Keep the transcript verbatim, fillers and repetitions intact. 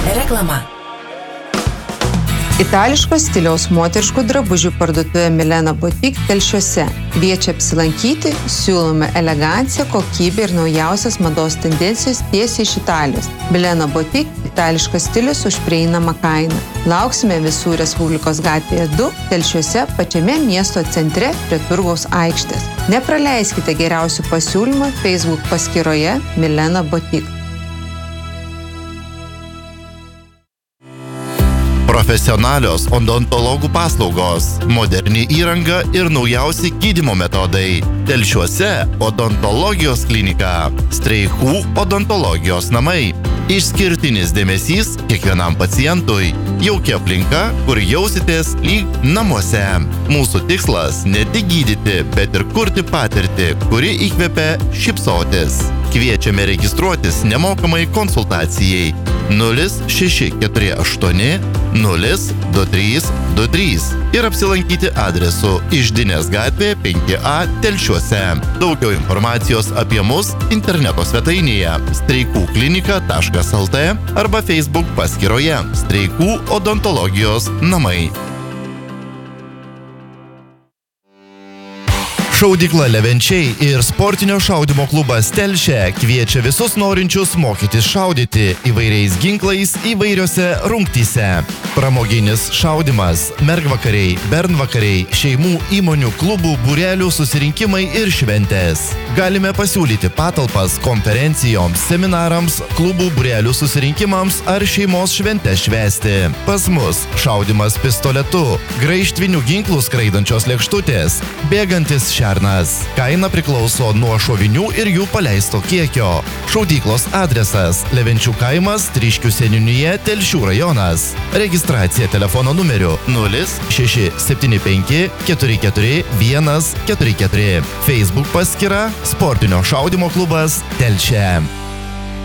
Reklama. Itališkos stiliaus moteriškų drabužių parduotuvė Milena Boutique Telšiuose. Kviečia apsilankyti, siūlome eleganciją, kokybę ir naujausias mados tendencijos tiesiai iš Italijos. Milena Boutique – itališkas stilius už prieinamą kainą. Lauksime visų Respublikos gatvėje du, Telšiuose, pačiame miesto centre prie Turgaus aikštės. Nepraleiskite geriausių pasiūlymų Facebook paskyroje Milena Boutique. Profesionalios odontologų paslaugos, moderni įranga ir naujausi gydymo metodai. Telšiuose odontologijos klinika, Streikų odontologijos namai. Išskirtinis dėmesys kiekvienam pacientui. Jauki aplinka, kur jausitės lyg namuose. Mūsų tikslas ne tik gydyti, bet ir kurti patirtį, kuri įkvepia šypsotis. Kviečiame registruotis nemokamai konsultacijai nulis šeši keturi aštuoni nulis du trys du trys ir apsilankyti adresu Iždinės gatvė penki A Telšiuose. Daugiau informacijos apie mus interneto svetainėje streikų klinika taškas el tė arba Facebook paskyroje Streikų odontologijos namai. Šaudykla Levenčiai ir sportinio šaudymo klubas Telšė kviečia visus norinčius mokytis šaudyti įvairiais ginklais įvairiose rungtyse. Pramoginis šaudymas, mergvakariai, bernvakariai, šeimų įmonių klubų būrelių susirinkimai ir šventės. Galime pasiūlyti patalpas konferencijoms, seminarams, klubų būrelių susirinkimams ar šeimos šventės švęsti. Pas mus šaudymas pistoletu, graižtvinių ginklų skraidančios lėkštutės, bėgantis šernas. Kaina priklauso nuo šovinių ir jų paleisto kiekio. Šaudyklos adresas – Levenčių kaimas, Tryškių seniūnija, Telšių rajonas. Registracija telefono numeriu nulis šeši septyni penki keturi keturi vienas keturi keturi. Facebook paskyra Sportinio šaudymo klubas Telšė.